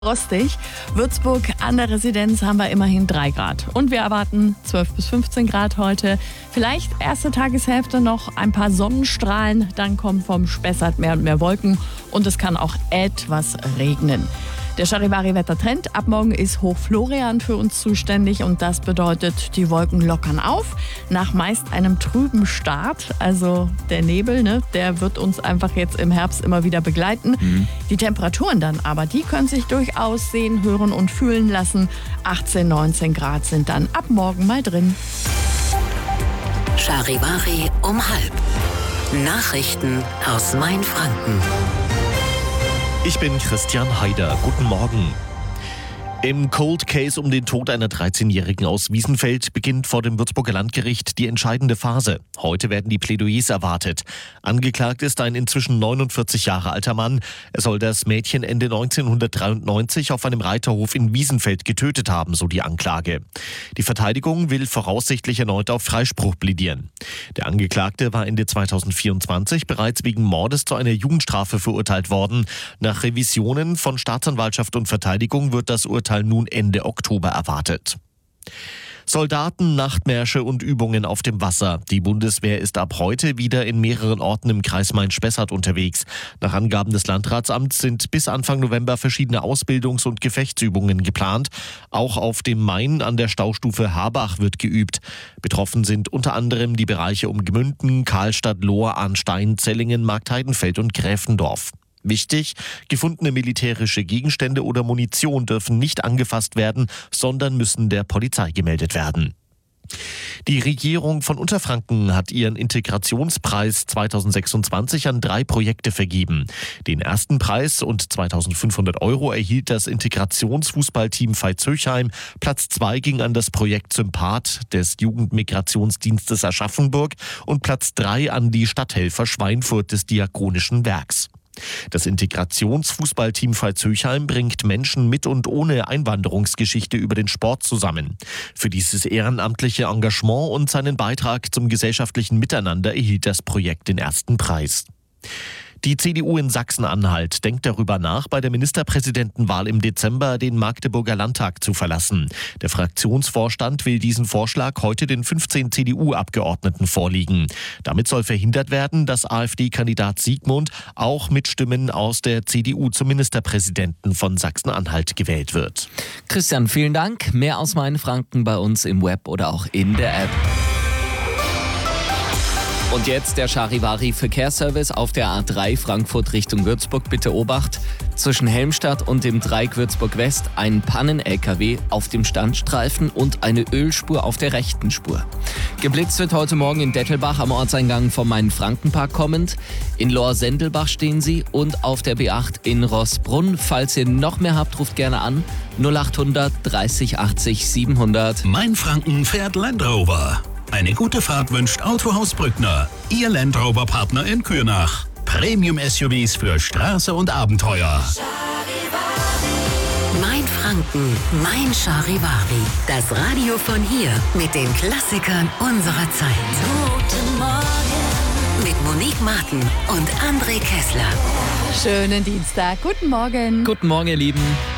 frostig. Würzburg an der Residenz haben wir immerhin 3 Grad. Und wir erwarten 12 bis 15 Grad heute. Vielleicht erste Tageshälfte noch ein paar Sonnenstrahlen. Dann kommen vom Spessart mehr und mehr Wolken. Und es kann auch etwas regnen. Der Charivari-Wettertrend. Ab morgen ist Hochflorian für uns zuständig. Und das bedeutet, die Wolken lockern auf. Nach meist einem trüben Start. Also der Nebel, der wird uns einfach jetzt im Herbst immer wieder begleiten. Die Temperaturen dann aber, die können sich durchaus sehen, hören und fühlen lassen. 18, 19 Grad sind dann ab morgen mal drin. Charivari um 12:30. Nachrichten aus Mainfranken. Ich bin Christian Haider. Guten Morgen. Im Cold Case um den Tod einer 13-Jährigen aus Wiesenfeld beginnt vor dem Würzburger Landgericht die entscheidende Phase. Heute werden die Plädoyers erwartet. Angeklagt ist ein inzwischen 49 Jahre alter Mann. Er soll das Mädchen Ende 1993 auf einem Reiterhof in Wiesenfeld getötet haben, so die Anklage. Die Verteidigung will voraussichtlich erneut auf Freispruch plädieren. Der Angeklagte war Ende 2024 bereits wegen Mordes zu einer Jugendstrafe verurteilt worden. Nach Revisionen von Staatsanwaltschaft und Verteidigung wird das Urteil nun Ende Oktober erwartet. Soldaten, Nachtmärsche und Übungen auf dem Wasser. Die Bundeswehr ist ab heute wieder in mehreren Orten im Kreis Main-Spessart unterwegs. Nach Angaben des Landratsamts sind bis Anfang November verschiedene Ausbildungs- und Gefechtsübungen geplant. Auch auf dem Main an der Staustufe Habach wird geübt. Betroffen sind unter anderem die Bereiche um Gmünden, Karlstadt, Lohr, Arnstein, Zellingen, Marktheidenfeld und Gräfendorf. Wichtig, gefundene militärische Gegenstände oder Munition dürfen nicht angefasst werden, sondern müssen der Polizei gemeldet werden. Die Regierung von Unterfranken hat ihren Integrationspreis 2026 an 3 Projekte vergeben. Den ersten Preis und 2.500 € erhielt das Integrationsfußballteam Veitshöchheim. Platz 2 ging an das Projekt Sympath des Jugendmigrationsdienstes Aschaffenburg und Platz 3 an die Stadthelfer Schweinfurt des Diakonischen Werks. Das Integrationsfußballteam Veitshöchheim bringt Menschen mit und ohne Einwanderungsgeschichte über den Sport zusammen. Für dieses ehrenamtliche Engagement und seinen Beitrag zum gesellschaftlichen Miteinander erhielt das Projekt den ersten Preis. Die CDU in Sachsen-Anhalt denkt darüber nach, bei der Ministerpräsidentenwahl im Dezember den Magdeburger Landtag zu verlassen. Der Fraktionsvorstand will diesen Vorschlag heute den 15 CDU-Abgeordneten vorlegen. Damit soll verhindert werden, dass AfD-Kandidat Siegmund auch mit Stimmen aus der CDU zum Ministerpräsidenten von Sachsen-Anhalt gewählt wird. Christian, vielen Dank. Mehr aus Mainfranken bei uns im Web oder auch in der App. Und jetzt der Charivari-Verkehrsservice auf der A3 Frankfurt Richtung Würzburg. Bitte Obacht, zwischen Helmstadt und dem Dreieck Würzburg West ein Pannen-LKW auf dem Standstreifen und eine Ölspur auf der rechten Spur. Geblitzt wird heute Morgen in Dettelbach am Ortseingang vom Main-Franken-Park kommend. In Lohr-Sendelbach stehen sie und auf der B8 in Rossbrunn. Falls ihr noch mehr habt, ruft gerne an 0800 30 80 700. Mainfranken fährt Land Rover. Eine gute Fahrt wünscht Autohaus Brückner, Ihr Land Rover-Partner in Kürnach. Premium-SUVs für Straße und Abenteuer. Mainfranken, mein Charivari. Das Radio von hier mit den Klassikern unserer Zeit. Guten Morgen. Mit Monique Martin und André Kessler. Schönen Dienstag. Guten Morgen. Guten Morgen, ihr Lieben.